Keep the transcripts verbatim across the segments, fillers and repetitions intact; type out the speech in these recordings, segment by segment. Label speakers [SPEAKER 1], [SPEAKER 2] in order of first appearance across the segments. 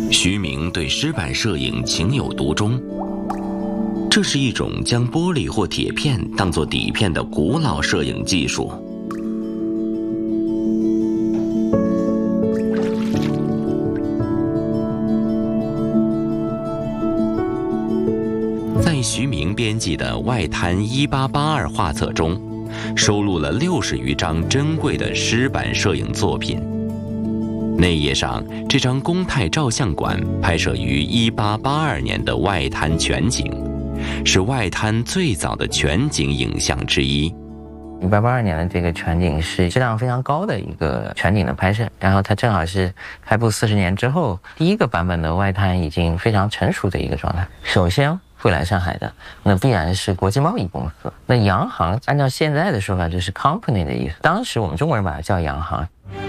[SPEAKER 1] 徐明对湿板摄影情有独钟，这是一种将玻璃或铁片当作底片的古老摄影技术。在徐明编辑的《外滩一八八二画册》中，收录了六十余张珍贵的湿板摄影作品。内页上，这张公泰照相馆拍摄于一八八二年的外滩全景，是外滩最早的全景影像之一。
[SPEAKER 2] 一八八二年的这个全景是质量非常高的一个全景的拍摄，然后它正好是开埠四十年之后第一个版本的外滩已经非常成熟的一个状态。首先会来上海的，那必然是国际贸易公司。那洋行按照现在的说法就是 company 的意思，当时我们中国人把它叫洋行。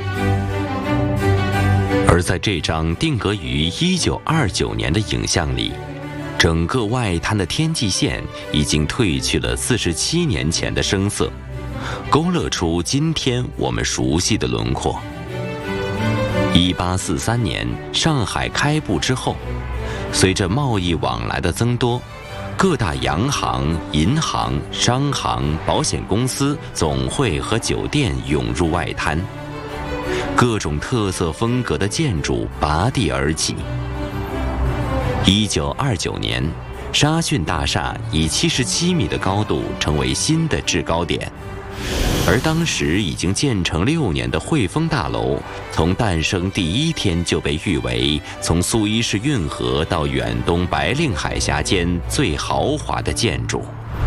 [SPEAKER 1] 而在这张定格于一九二九年的影像里，整个外滩的天际线已经褪去了四十七年前的生色，勾勒出今天我们熟悉的轮廓。一八四三年上海开埠之后，随着贸易往来的增多，各大洋行、银行、商行、保险公司、总会和酒店涌入外滩，各种特色风格的建筑拔地而起。一九二九年，沙逊大厦以七十七米的高度成为新的制高点，而当时已经建成六年的汇丰大楼，从诞生第一天就被誉为从苏伊士运河到远东白令海峡间最豪华的建筑。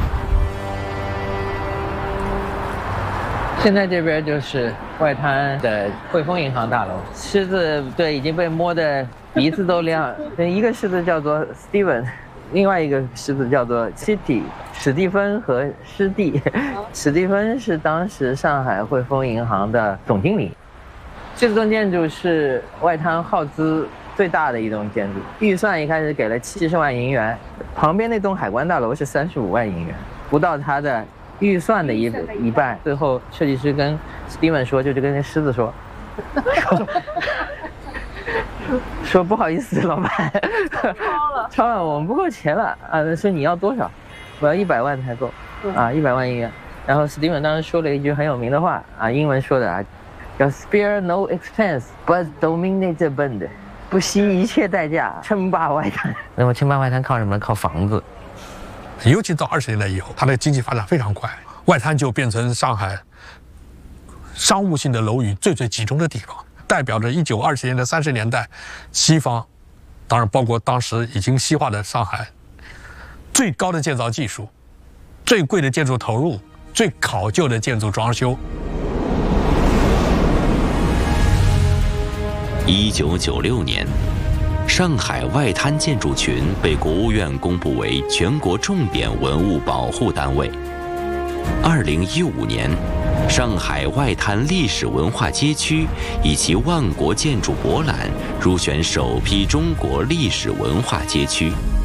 [SPEAKER 2] 现在这边就是外滩的汇丰银行大楼，狮子对已经被摸得鼻子都亮。一个狮子叫做 Steven， 另外一个狮子叫做 City， 史蒂芬和施蒂。史蒂芬是当时上海汇丰银行的总经理。这栋建筑是外滩耗资最大的一栋建筑，预算一开始给了七十万银元，旁边那栋海关大楼是三十五万银元，不到它的预算的一一半。最后设计师跟 Steven 说，就是跟那狮子说，说, 说不好意思，老板，超了，超了，我们不够钱了啊！说你要多少？我要一百万才够啊，一百万银元。然后 Steven 当时说了一句很有名的话啊，英文说的啊，叫 spare no expense but dominate the bund， 不惜一切代价称霸外滩。那么称霸外滩靠什么？靠房子。
[SPEAKER 3] 尤其到二十年代以后，它的经济发展非常快，外滩就变成上海商务性的楼宇最最集中的地方，代表着一九二十年的三十年代，西方，当然包括当时已经西化的上海，最高的建造技术，最贵的建筑投入，最考究的建筑装修。
[SPEAKER 1] 一九九六年。上海外滩建筑群被国务院公布为全国重点文物保护单位。二零一五年，上海外滩历史文化街区以其万国建筑博览入选首批中国历史文化街区。